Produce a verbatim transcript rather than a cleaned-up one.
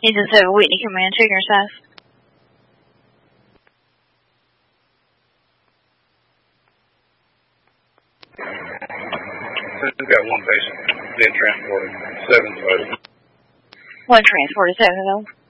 Engine seven Whitney, command, check your size. We've got one patient being transported, seven's loaded. One transported, seven's loaded.